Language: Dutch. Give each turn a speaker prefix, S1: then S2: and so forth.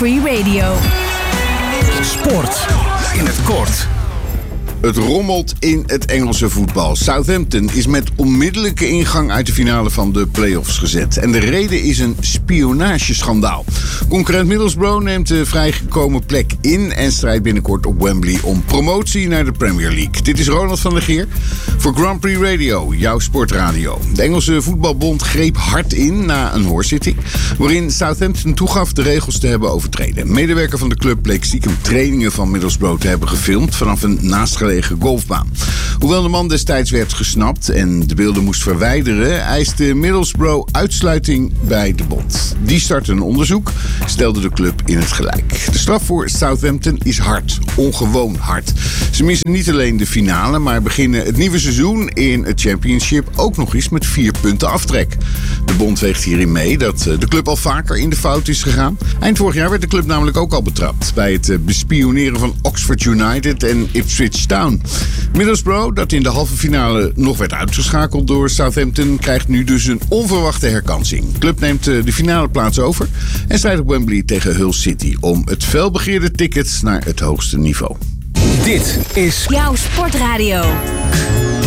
S1: Free Radio.
S2: Sport in het kort.
S3: Het rommelt in het Engelse voetbal. Southampton is met onmiddellijke ingang uit de finale van de play-offs gezet. En de reden is een spionageschandaal. Concurrent Middlesbrough neemt de vrijgekomen plek in en strijdt binnenkort op Wembley om promotie naar de Premier League. Dit is Ronald van der Geer voor Grand Prix Radio, jouw sportradio. De Engelse voetbalbond greep hard in na een hoorzitting waarin Southampton toegaf de regels te hebben overtreden. Een medewerker van de club bleek stiekem trainingen van Middlesbrough te hebben gefilmd vanaf een naastgelegen golfbaan. Hoewel de man destijds werd gesnapt en de beelden moest verwijderen, eiste Middlesbrough uitsluiting bij de bond. Die startte een onderzoek, stelde de club in het gelijk. De straf voor Southampton is hard, ongewoon hard. Ze missen niet alleen de finale, maar beginnen het nieuwe seizoen in het Championship ook nog eens met 4 punten aftrek. De bond weegt hierin mee dat de club al vaker in de fout is gegaan. Eind vorig jaar werd de club namelijk ook al betrapt bij het bespioneren van Oxford United en Ipswich Town. Middlesbrough, dat in de halve finale nog werd uitgeschakeld door Southampton, krijgt nu dus een onverwachte herkansing. De club neemt de finale plaats over en strijdt op Wembley tegen Hull City om het felbegeerde tickets naar het hoogste niveau.
S2: Dit is
S1: Jouw sportradio.